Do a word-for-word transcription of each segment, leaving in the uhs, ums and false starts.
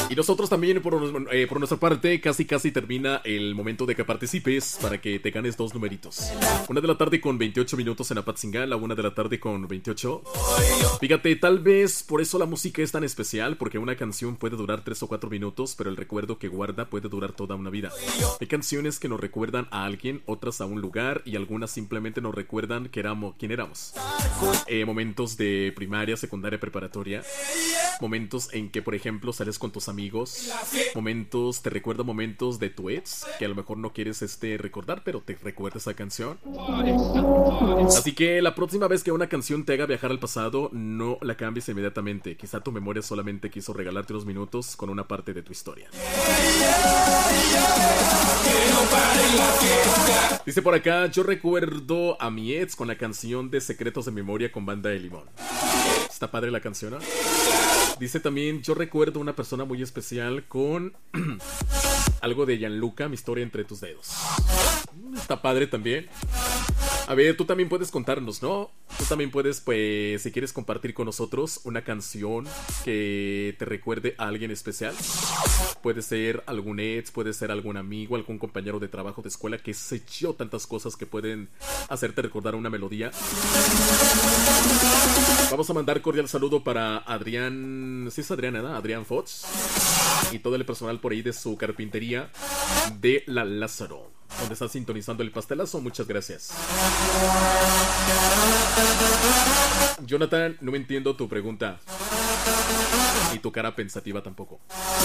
Y nosotros también, por, eh, por nuestra parte, casi casi termina el momento de que participes para que te ganes dos numeritos. Una de la tarde con veintiocho minutos en Apatzingán, la una de la tarde con veintiocho. Fíjate, tal vez por eso la música es tan especial, porque una canción puede durar tres o cuatro minutos, pero el recuerdo que guarda puede durar toda una vida. Hay canciones que nos recuerdan a alguien, otras a un lugar, y algunas simplemente nos recuerdan que éramos, quién éramos. Eh, momentos de primaria, secundaria, preparatoria. Momentos en que, por ejemplo, sales con tus amigos. Momentos, te recuerda momentos de tu ex, que a lo mejor no quieres este recordar, pero te recuerda esa canción. Así que la próxima vez que una canción te haga viajar al pasado, no la cambies inmediatamente. Quizá tu memoria solamente quiso regalarte unos minutos con una parte de tu historia. Dice por acá, yo recuerdo a mi ex con la canción de Secretos de Memoria con Banda de Limón. Está padre la canción, ¿no? Dice también, yo recuerdo una persona muy especial con algo de Gianluca, mi historia entre tus dedos. Está padre también. A ver, tú también puedes contarnos, ¿no? Tú también puedes, pues, si quieres compartir con nosotros una canción que te recuerde a alguien especial. Puede ser algún ex, puede ser algún amigo, algún compañero de trabajo, de escuela, que sé yo, tantas cosas que pueden hacerte recordar una melodía. Vamos a mandar cordial saludo para Adrián, sí es Adrián, ¿verdad? Adrián Fox y todo el personal por ahí de su carpintería de La Lázaro, donde está sintonizando el pastelazo. Muchas gracias. Jonathan, no me entiendo tu pregunta. Ni tu cara pensativa tampoco.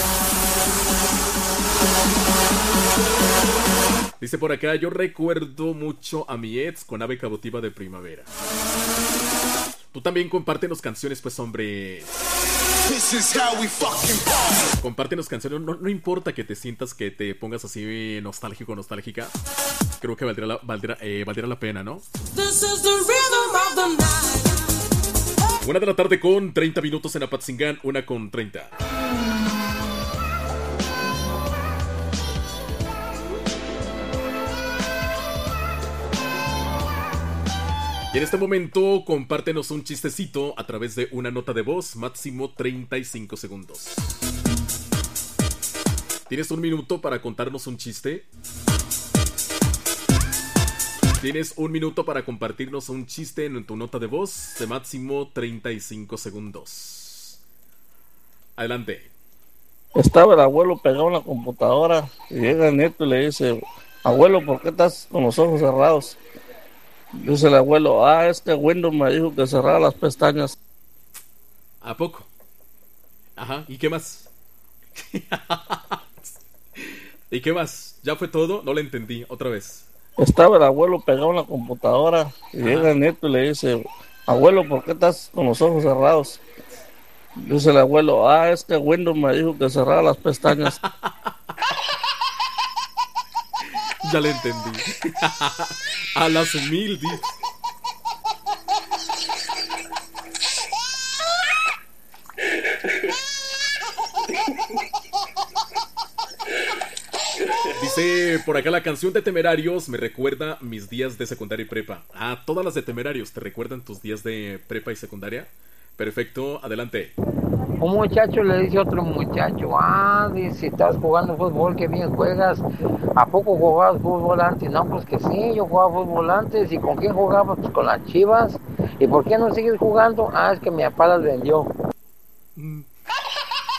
Dice por acá, yo recuerdo mucho a mi ex con Ave Cautiva de Primavera. Tú también compártenos canciones, pues, hombre. Compártenos canciones, no, no importa que te sientas, que te pongas así nostálgico, nostálgica. Creo que valdría la, valdría, eh, valdría la pena, ¿no? Una de la tarde con treinta minutos en Apatzingán, una con treinta. Y en este momento, compártenos un chistecito a través de una nota de voz, máximo treinta y cinco segundos. ¿Tienes un minuto para contarnos un chiste? Tienes un minuto para compartirnos un chiste en tu nota de voz de máximo treinta y cinco segundos. Adelante. Estaba el abuelo pegado en la computadora y llega el nieto y le dice, abuelo, ¿por qué estás con los ojos cerrados? Dice el abuelo, ah, es que Windows me dijo que cerrara las pestañas. ¿A poco? Ajá, ¿y qué más? ¿Y qué más? ¿Ya fue todo? No le entendí, otra vez. Estaba el abuelo pegado en la computadora y Ajá. Llega el nieto y le dice, abuelo, ¿por qué estás con los ojos cerrados? Dice el abuelo, ah, es que Windows me dijo que cerrara las pestañas. Ya le entendí. A las mil, dice. Dice por acá, la canción de Temerarios me recuerda mis días de secundaria y prepa. Ah, todas las de Temerarios te recuerdan tus días de prepa y secundaria. Perfecto, adelante. Un muchacho le dice a otro muchacho, ah, dice, si estás jugando fútbol, qué bien juegas. ¿A poco jugabas fútbol antes? No, pues que sí, yo jugaba fútbol antes. ¿Y con quién jugabas? Pues con las Chivas. ¿Y por qué no sigues jugando? Ah, es que mi papá las vendió. Mm.